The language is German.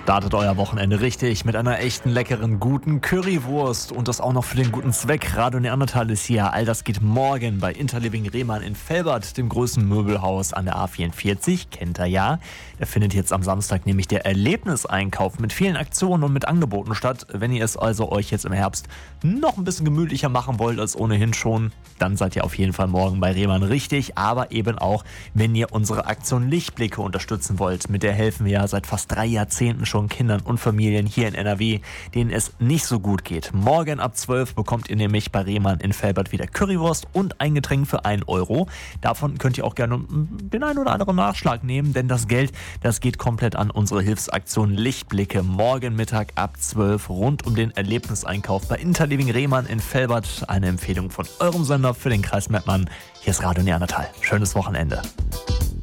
Startet euer Wochenende richtig mit einer echten leckeren, guten Currywurst und das auch noch für den guten Zweck. Radio Neandertal ist hier. All das geht morgen bei Interliving Rehmann in Velbert, dem größten Möbelhaus an der A44. Kennt ihr ja. Da findet jetzt am Samstag nämlich der Erlebniseinkauf mit vielen Aktionen und mit Angeboten statt. Wenn ihr es also euch jetzt im Herbst noch ein bisschen gemütlicher machen wollt als ohnehin schon, dann seid ihr auf jeden Fall morgen bei Rehmann richtig. Aber eben auch, wenn ihr unsere Aktion Lichtblicke unterstützen wollt. Mit der helfen wir ja seit fast 3 Jahrzehnten schon Kindern und Familien hier in NRW, denen es nicht so gut geht. Morgen ab 12 bekommt ihr nämlich bei Rehmann in Velbert wieder Currywurst und ein Getränk für 1 Euro. Davon könnt ihr auch gerne den einen oder anderen Nachschlag nehmen, denn das Geld, das geht komplett an unsere Hilfsaktion Lichtblicke. Morgen Mittag ab 12 rund um den Erlebniseinkauf bei Interliving Rehmann in Velbert. Eine Empfehlung von eurem Sender für den Kreis Mettmann. Hier ist Radio Neandertal. Schönes Wochenende.